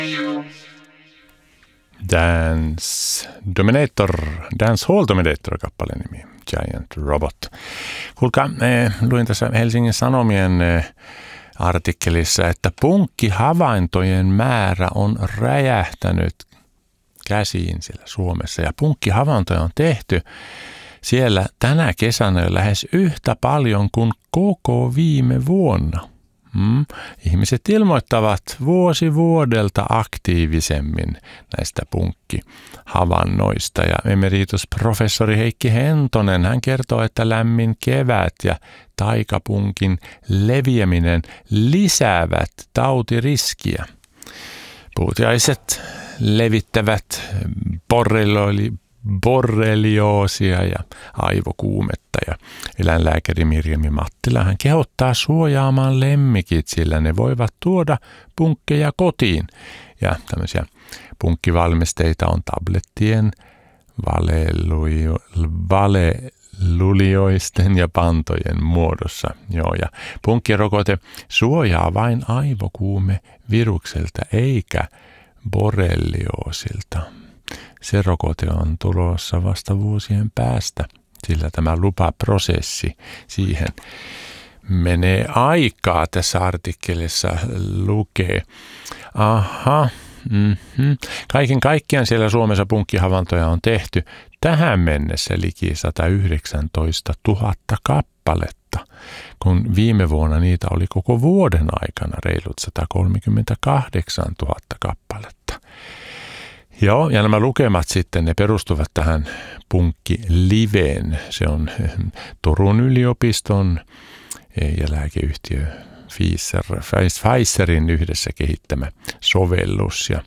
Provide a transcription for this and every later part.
Dancehall Dominator kappaleen nimi, Giant Robot. Kuulkaa, luin tässä Helsingin Sanomien artikkelissa, että punkkihavaintojen määrä on räjähtänyt käsiin siellä Suomessa. Ja punkkihavaintoja on tehty siellä tänä kesänä jo lähes yhtä paljon kuin koko viime vuonna. Ihmiset ilmoittavat vuosi vuodelta aktiivisemmin näistä punkkihavainnoista. Ja emeritusprofessori Heikki Hentonen, hän kertoo, että lämmin kevät ja taikapunkin leviäminen lisäävät tautiriskiä. Puutiaiset levittävät borrelioosia ja aivokuumetta, ja eläinlääkäri Mirjami Mattila hän kehottaa suojaamaan lemmikit, sillä ne voivat tuoda punkkeja kotiin. Ja tämmöisiä punkkivalmisteita on tablettien, valelulioisten ja pantojen muodossa. Joo, ja punkkirokote suojaa vain aivokuumevirukselta eikä borrelioosilta. Se rokote on tulossa vasta vuosien päästä, sillä tämä lupaprosessi siihen menee aikaa. Tässä artikkelissa lukee. Kaiken kaikkiaan siellä Suomessa punkkihavaintoja on tehty tähän mennessä liki 119 000 kappaletta, kun viime vuonna niitä oli koko vuoden aikana reilut 138 000 kappaletta. Joo, ja nämä lukemat sitten, ne perustuvat tähän punkkiliveen. Se on Turun yliopiston ja lääkeyhtiö Pfizerin yhdessä kehittämä sovellus. Ja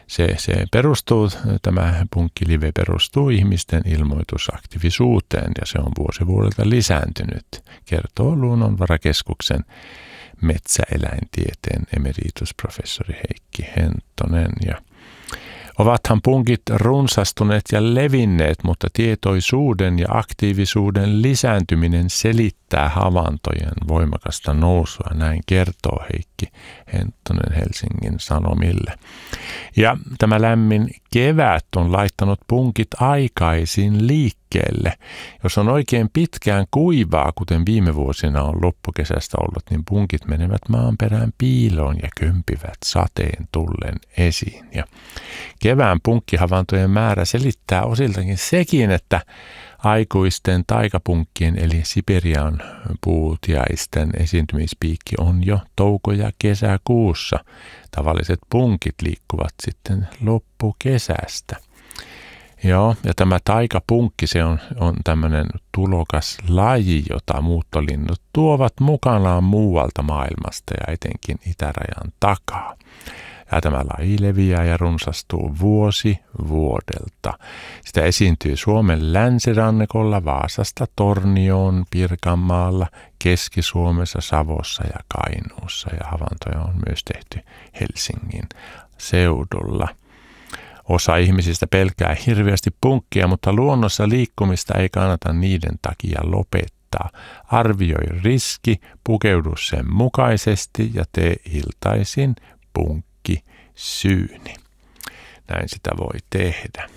tämä punkkilive perustuu ihmisten ilmoitusaktiivisuuteen ja se on vuosi vuodelta lisääntynyt, kertoo Luonnonvarakeskuksen metsäeläintieteen emeritusprofessori Heikki Hentonen. Ja ovathan punkit runsastuneet ja levinneet, mutta tietoisuuden ja aktiivisuuden lisääntyminen selittää havaintojen voimakasta nousua, näin kertoo Heikki Hentonen Helsingin Sanomille. Ja tämä lämmin kevät on laittanut punkit aikaisin liikkeelle. Jos on oikein pitkään kuivaa, kuten viime vuosina on loppukesästä ollut, niin punkit menevät maanperään piiloon ja kömpivät sateen tullen esiin. Ja kevään punkkihavaintojen määrä selittää osiltakin sekin, että aikuisten taikapunkkien eli Siperian puutiaisten esiintymispiikki on jo touko- ja kesäkuussa. Tavalliset punkit liikkuvat sitten loppukesästä. Joo, ja tämä taikapunkki, se on tämmöinen tulokas laji, jota muuttolinnut tuovat mukanaan muualta maailmasta ja etenkin itärajan takaa. Ja tämä laji leviää ja runsastuu vuosi vuodelta. Sitä esiintyy Suomen länsirannikolla Vaasasta Tornioon, Pirkanmaalla, Keski-Suomessa, Savossa ja Kainuussa. Ja havaintoja on myös tehty Helsingin seudulla. Osa ihmisistä pelkää hirveästi punkkia, mutta luonnossa liikkumista ei kannata niiden takia lopettaa. Arvioi riski, pukeudu sen mukaisesti ja tee iltaisin punkkisyyni. Näin sitä voi tehdä.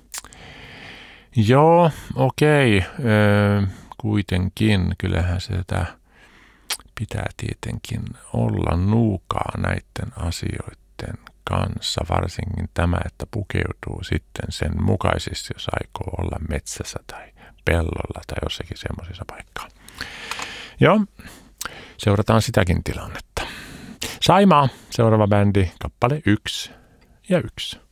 Joo, okei. Kuitenkin, kyllähän sitä pitää tietenkin olla nuukaa näiden asioiden kanssa, varsinkin tämä, että pukeutuu sitten sen mukaisesti, jos aikoo olla metsässä tai pellolla tai jossakin semmoisessa paikkaa. Joo, seurataan sitäkin tilannetta. Saimaa, seuraava bändi, kappale 1 ja 1.